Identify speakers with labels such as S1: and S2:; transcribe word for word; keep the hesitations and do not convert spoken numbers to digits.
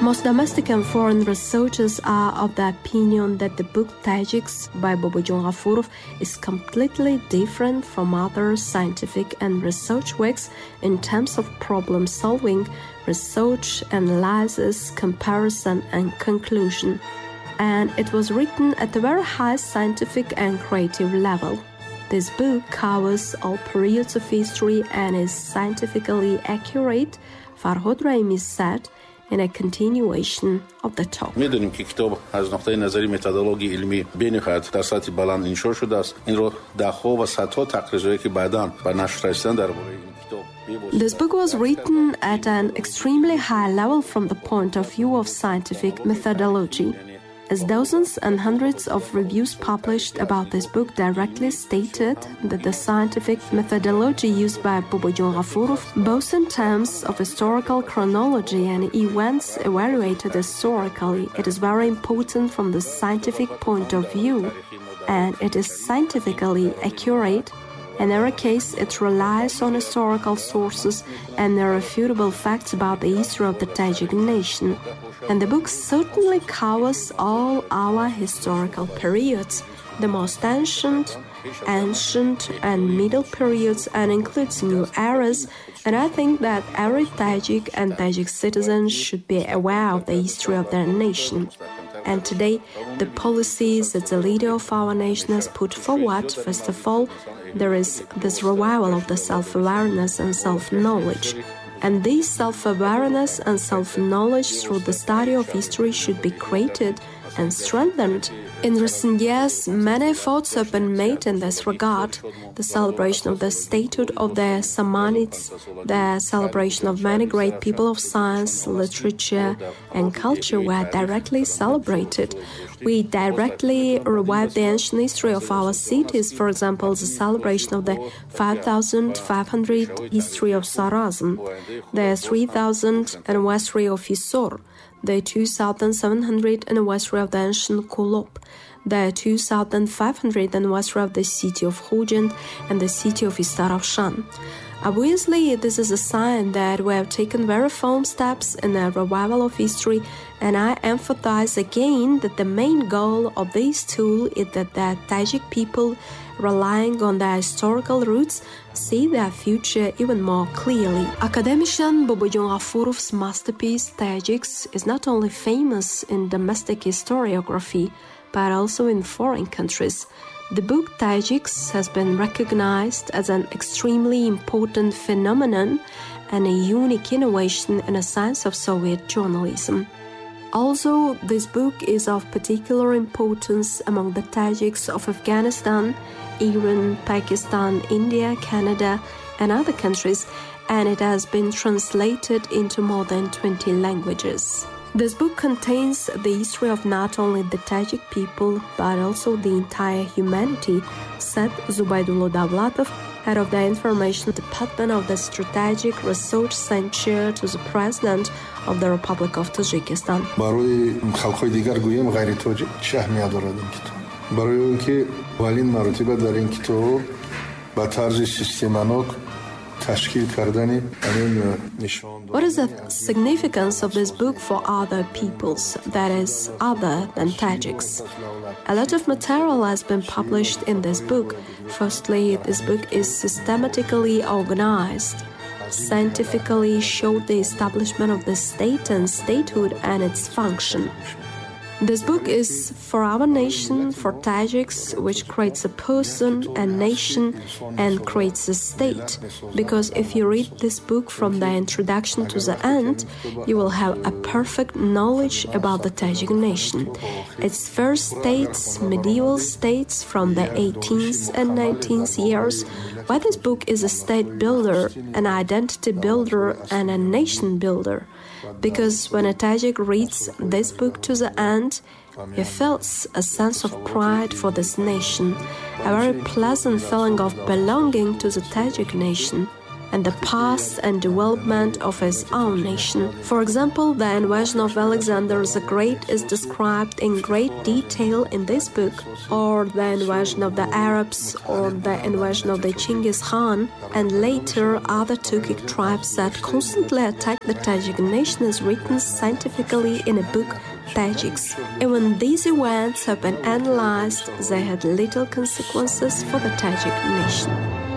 S1: Most domestic and foreign researchers are of the opinion that the book Tajiks by Bobojon Ghafurov is completely different from other scientific and research works in terms of problem solving, research, analysis, comparison, and conclusion. And it was written at a very high scientific and creative level. This book covers all periods of history and is scientifically accurate, Farhod Raimi said, in a continuation of the talk.
S2: می‌دونیم که کتاب از نقطه نظری متدولوژی علمی بنهایت در سطح بلند انشار شده است. این رو ده‌ها و صدها تقریرایی که بعداً به نشر رسیدن درباره این کتاب.
S1: This book was written at an extremely high level from the point of view of scientific methodology. As dozens and hundreds of reviews published about this book directly stated that the scientific methodology used by Bobojon Ghafurov, both in terms of historical chronology and events evaluated historically, it is very important from the scientific point of view, and it is scientifically accurate. In every case, it relies on historical sources and irrefutable facts about the history of the Tajik nation. And the book certainly covers all our historical periods, the most ancient, ancient and middle periods, and includes new eras. And I think that every Tajik and Tajik citizen should be aware of the history of their nation. And today, the policies that the leader of our nation has put forward, first of all, there is this revival of the self-awareness and self-knowledge. And this self-awareness and self-knowledge through the study of history should be created and strengthened. In recent years, many efforts have been made in this regard. The celebration of the statehood of the Samanids, the celebration of many great people of science, literature, and culture were directly celebrated. We directly revived the ancient history of our cities, for example, the celebration of the five thousand five hundred history of Sarazm, the three thousand anniversary of Isor, the two thousand seven hundred anniversary of the ancient Kulop, the two thousand five hundred anniversary of the city of Khujand and the city of Istarafshan. Obviously, this is a sign that we have taken very firm steps in the revival of history, and I emphasize again that the main goal of this tool is that the Tajik people, relying on their historical roots, see their future even more clearly. Academician Bobojon Ghafurov's masterpiece, Tajiks, is not only famous in domestic historiography, but also in foreign countries. The book Tajiks has been recognized as an extremely important phenomenon and a unique innovation in the science of Soviet journalism. Also, this book is of particular importance among the Tajiks of Afghanistan, Iran, Pakistan, India, Canada, and other countries, and it has been translated into more than twenty languages. This book contains the history of not only the Tajik people, but also the entire humanity, said Zubaydullo Davlatov, head of the Information Department of the Strategic Research Center to the President of the Republic of Tajikistan.
S3: برای خلق‌های دیگر گویم غیر تاجیک چه اهمیت دارد این کتاب؟ برای اینکه اولین مرتبه در این کتاب با طرز سیستماتیک
S1: What is the significance of this book for other peoples, that is, other than Tajiks? A lot of material has been published in this book. Firstly, this book is systematically organized, scientifically showed the establishment of the state and statehood and its function. This book is for our nation, for Tajiks, which creates a person, a nation, and creates a state. Because if you read this book from the introduction to the end, you will have a perfect knowledge about the Tajik nation, its first states, medieval states from the eighteenth and nineteenth years, why this book is a state builder, an identity builder, and a nation builder. Because when a Tajik reads this book to the end, he feels a sense of pride for this nation, a very pleasant feeling of belonging to the Tajik nation. and the past and development of his own nation. For example, the invasion of Alexander the Great is described in great detail in this book, or the invasion of the Arabs, or the invasion of the Genghis Khan, and later other Turkic tribes that constantly attacked the Tajik nation is written scientifically in a book, Tajiks. Even these events have been analyzed, they had little consequences for the Tajik nation.